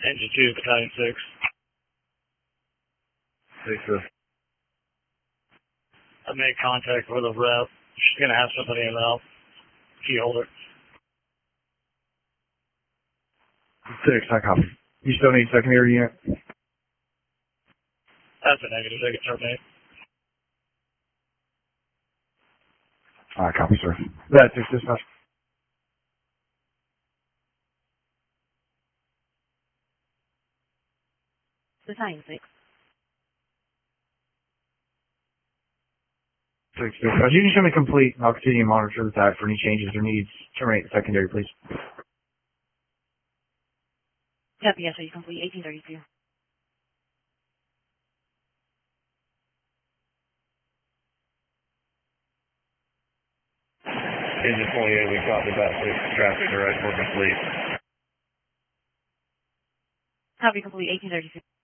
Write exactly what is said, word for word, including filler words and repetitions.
Engine two, Battalion six. Six, uh, I made contact with a rep. She's going to have somebody in the key holder. six, I copy. You still need secondary unit? That's a negative. They can terminate. I copy, sir. That's six dispatch. Battalion six. Six dispatch. You can show me complete. I'll continue to monitor the attack for any changes or needs. Terminate the secondary, please. Copy, yes, sir. You complete eighteen thirty-two. Engine twenty-eight, we copy that six. Traffic direct for complete. Copy, complete eighteen thirty-two.